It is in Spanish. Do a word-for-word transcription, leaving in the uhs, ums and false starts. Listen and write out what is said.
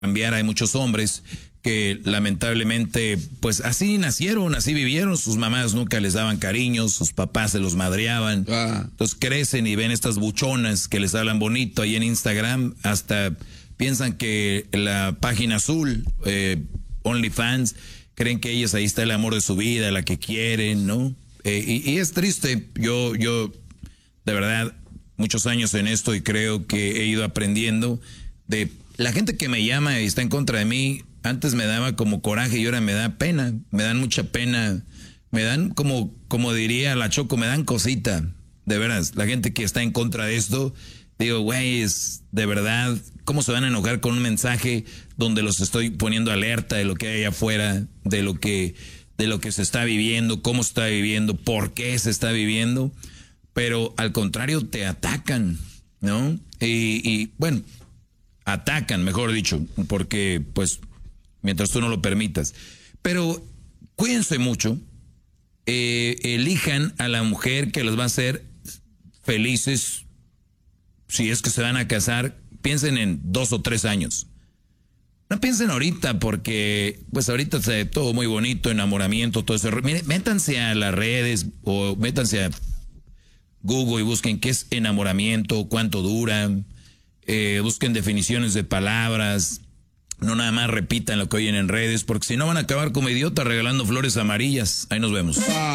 cambiar. Hay muchos hombres que lamentablemente, pues así nacieron, así vivieron, sus mamás nunca les daban cariño, sus papás se los madreaban, ah. entonces crecen y ven estas buchonas que les hablan bonito ahí en Instagram, hasta piensan que la página azul, eh, OnlyFans, creen que ellas ahí está el amor de su vida, la que quieren, ¿no? Eh, y, y es triste, yo, yo, de verdad, muchos años en esto y creo que he ido aprendiendo de la gente que me llama y está en contra de mí. Antes me daba como coraje y ahora me da pena, me dan mucha pena, me dan como, como diría la Choco, me dan cosita, de veras, la gente que está en contra de esto, digo, güey, es de verdad, ¿cómo se van a enojar con un mensaje donde los estoy poniendo alerta de lo que hay allá afuera, de lo que, de lo que se está viviendo, cómo se está viviendo, por qué se está viviendo? Pero al contrario te atacan, ¿no? Y, y bueno, atacan, mejor dicho, porque pues mientras tú no lo permitas. Pero cuídense mucho, eh, elijan a la mujer que los va a hacer felices. Si es que se van a casar, piensen en dos o tres años. No piensen ahorita, porque pues ahorita se todo muy bonito, enamoramiento, todo eso. Miren, métanse a las redes o métanse a Google y busquen qué es enamoramiento, cuánto dura, eh, busquen definiciones de palabras. No nada más repitan lo que oyen en redes, porque si no van a acabar como idiotas regalando flores amarillas. Ahí nos vemos.